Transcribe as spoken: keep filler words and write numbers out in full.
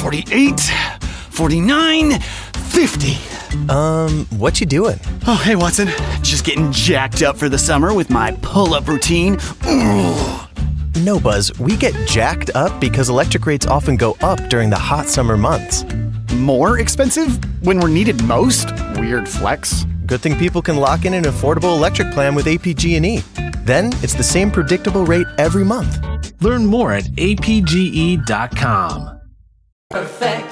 forty-eight, forty-nine, fifty. Um, what you doing? Oh, hey, Watson. Just getting jacked up for the summer with my pull-up routine. Ooh. No, Buzz, we get jacked up because electric rates often go up during the hot summer months. More expensive when we're needed most? Weird flex. Good thing people can lock in an affordable electric plan with A P G and E. Then it's the same predictable rate every month. Learn more at A P G E dot com. Perfect.